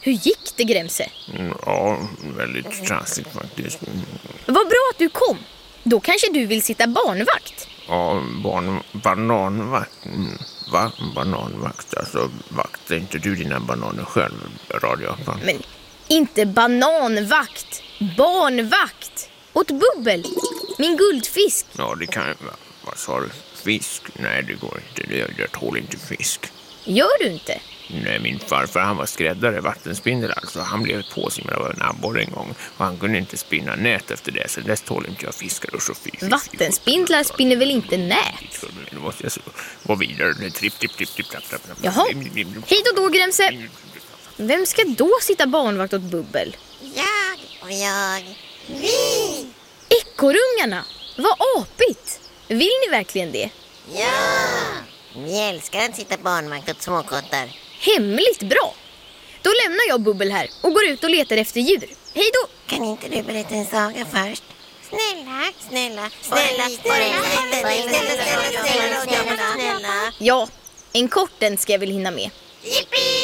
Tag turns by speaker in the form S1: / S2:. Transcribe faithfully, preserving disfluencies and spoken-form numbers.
S1: Hur gick det, Grämse?
S2: Ja, väldigt trassligt faktiskt.
S1: Vad bra att du kom. Då kanske du vill sitta barnvakt.
S2: Ja, barn, bananvakt. Va? Bananvakt? Alltså, vaktar inte du dina bananer själv, radioapan?
S1: Men inte bananvakt. Barnvakt. Åt Bubbel. Min guldfisk.
S2: Ja, det kan ju vara. Vad sa du? Fisk? Nej, det går inte. Det, jag tål inte fisk.
S1: Gör du inte?
S2: Nej, min farfar, han var skräddare, vattenspindel alltså. Han blev påsimrad av en abborre en gång. Och han kunde inte spinna nät efter det. Så dess tål inte jag fiskar och så fy.
S1: Vattenspindlar spinner väl inte nät?
S2: Nu måste jag så gå vidare. Tripp, tripp, tripp, tripp, trapp, trapp, trapp.
S1: Jaha. Hej då då, Grämse. Vem ska då sitta barnvakt åt Bubbel?
S3: Jag och jag. Vi!
S1: Ekorrungarna. Vad apigt. Vill ni verkligen det?
S3: Ja! Vi älskar att sitta barnvakt åt småkottar.
S1: Hemligt bra. Då lämnar jag Bubbel här och går ut och letar efter djur. Hej då!
S3: Kan inte du berätta en saga först? Snälla, snälla, snälla, snälla, snälla, snälla, snälla, snälla.
S1: Ja, en kort den ska jag väl hinna med.
S3: Yippie!